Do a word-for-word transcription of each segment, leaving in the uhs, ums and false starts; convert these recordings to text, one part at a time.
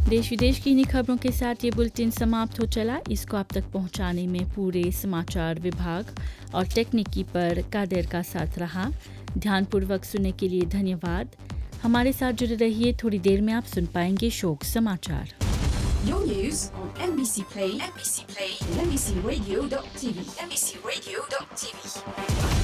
देश विदेश की इन्हीं खबरों के साथ ये बुलेटिन समाप्त हो चला। इसको आप तक पहुंचाने में पूरे समाचार विभाग और तकनीकी पर कादेर का साथ रहा। ध्यानपूर्वक सुनने के लिए धन्यवाद। हमारे साथ जुड़े रहिए, थोड़ी देर में आप सुन पाएंगे शोक समाचार। Your news on M B C Play, M B C Play, and M B C Radio dot T V, M B C Radio dot T V.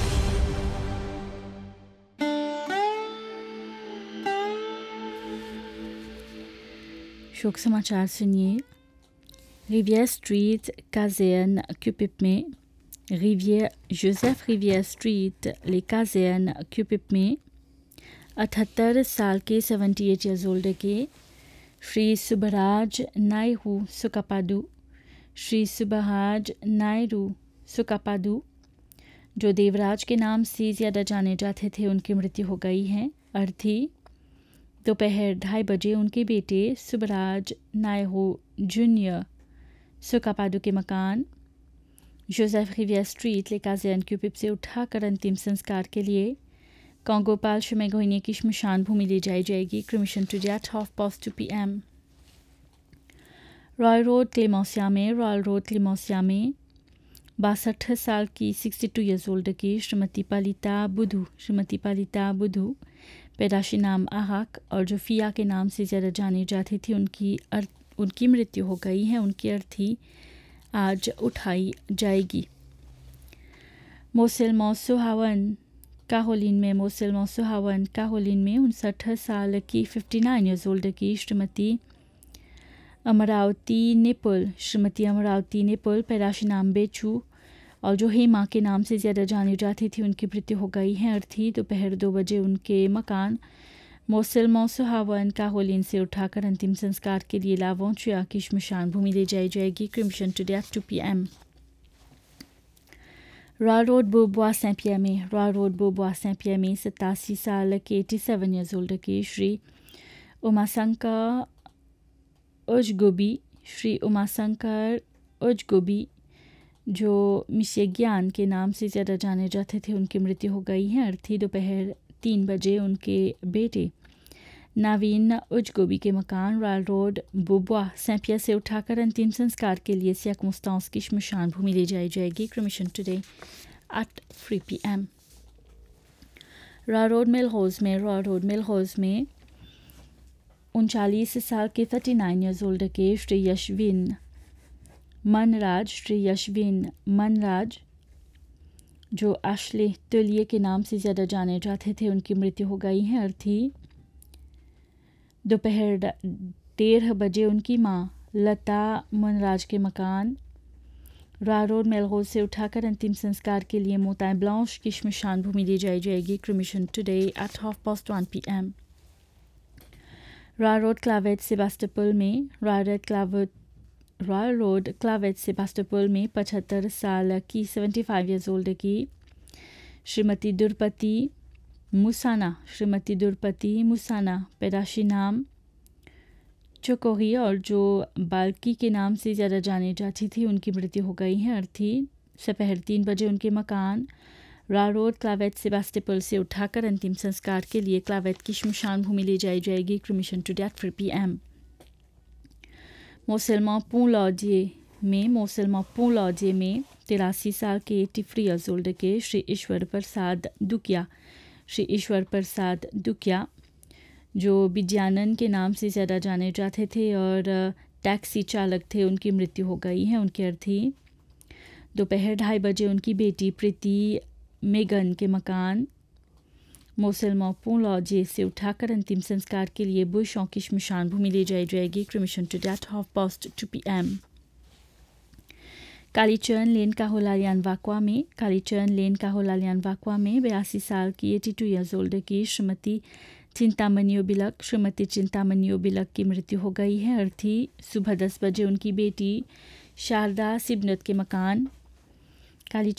शोक समाचार सुनिए। रिवियर स्ट्रीट काजेन क्यूपिप में रिवियर जोसेफ रिवियर स्ट्रीट ले काजेन क्यूपिप में अठहत्तर साल के सेवेंटी एट ईयर्स ओल्ड के श्री सुबराज नायरू सुकापादू श्री सुबराज नायरू सुकापादू जो देवराज के नाम से ज़्यादा जाने जाते थे, उनकी मृत्यु हो गई है। अर्थी दोपहर ढाई बजे उनके बेटे सुबराज नायरू जूनियर सुकापादू के मकान जोसेफ रिवियर स्ट्रीट ले काजेन क्यूपिप से उठाकर अंतिम संस्कार के लिए कांगोपाल शमेगोइने की श्मशान भूमि ले जाई जाएगी। Cremation today at half past to P M. Royal road क्लेमोसिया में रॉयल रोड क्लेमोसिया में बासठ साल की सिक्सटी टू ईयर्स ओल्ड की श्रीमती पालिता बुधू श्रीमती पालिता बुधू पैदाशी नाम आहक और जो फिया के नाम से ज़्यादा जानी जाती थी, उनकी अर्थ उनकी मृत्यु हो गई है। उनकी अर्थी आज उठाई जाएगी। मोसेलमो सुहावन काहोलिन में मोसेलमो सुहावन काहोलिन में उनसठ साल की फिफ्टी नाइन ईयर्स ओल्ड की श्रीमती अमरावती निपुल श्रीमती अमरावती निपुल पैदाशी नाम बेचू और जो हेमा के नाम से ज़्यादा जानी जाती थी, उनकी मृत्यु हो गई है। अर्थी दोपहर दो बजे उनके मकान मोसेलमो सुहावन काहोलिन से उठाकर अंतिम संस्कार के लिए लावोंचिया की श्मशान भूमि ले जाई जाएगी। Cremation today at to P M. Royal road Bobua Saint पियर में रॉयल रोड बोबुआ सेंट पियर में सतासी साल के एटी सेवन ईयर्स ओल्ड के श्री उमाशंकर उजगोबी श्री उमाशंकर उजगोबी जो मिशे ज्ञान के नाम से ज़्यादा जाने जाते थे, उनकी मृत्यु हो गई है। अर्थी दोपहर तीन बजे उनके बेटे नावीन उजगोबी के मकान रॉयल रोड बोबुआ सेंट पियर से उठाकर अंतिम संस्कार के लिए सियाक मुस्तांस की श्मशान भूमि ले जाई जाएगी। Cremation today at three P M. Royal road मिलहोज में रॉयल रोड मिलहोज में उनचालीस साल के थर्टी नाइन ईयर्स ओल्ड के श्री यशविन मनराज श्री यशविन मनराज जो आशले तुलिये के नाम से ज़्यादा जाने जाते थे, उनकी मृत्यु हो गई है। अर्थी दोपहर डेढ़ बजे उनकी मां लता मनराज के मकान रॉयल रोड मेलहोज से उठाकर अंतिम संस्कार के लिए मोताय ब्लांश की श्मशान भूमि ले जाई जाएगी। Cremation today at half past one P M. Royal road क्लावेट सेबास्टोपोल में रॉयल रोड क्लावेट रॉयल रोड क्लावेट सेबास्टोपोल में पचहत्तर साल की सेवेंटी फाइव ईयर्स ओल्ड की श्रीमती दुर्पति मुसाना श्रीमती दुर्पति मुसाना पैदाशी नाम चोकोही और जो बाल्की के नाम से ज़्यादा जानी जाती थी, उनकी मृत्यु हो गई है। अर्थी दोपहर तीन बजे उनके मकान रॉयल रोड क्लावेट सेबास्टोपोल से उठाकर अंतिम संस्कार के लिए क्लावेट की श्मशान भूमि ले जाई जाएगी। Cremation today at three P M. मोसेलमो पूलॉजिए में मोसेलमो पूलॉजिए में तिरासी साल के एटी थ्री ईयर्स ओल्ड के श्री ईश्वर प्रसाद दुकिया श्री ईश्वर प्रसाद दुकिया जो विद्यानंद के नाम से ज़्यादा जाने जाते थे और टैक्सी चालक थे, उनकी मृत्यु हो गई है। उनकी अर्थी दोपहर ढाई बजे उनकी बेटी प्रीति मेगन के मकान मोसेलमो पूलॉजिए से उठाकर अंतिम संस्कार के लिए बुशों की श्मशान भूमि ले जाई जाएगी। Cremation today at half past to P M. Kalicharan लेन का होलालियान वाकवा में कालीचरण लेन का होलालियान वाकवा में बयासी साल की एटी टू ईयर्स ओल्ड की श्रीमती चिंतामणि बिलक श्रीमती चिंतामणि बिलक की मृत्यु हो गई है। अर्थी सुबह दस बजे उनकी बेटी शारदा सिबनत के मकान कालीचरण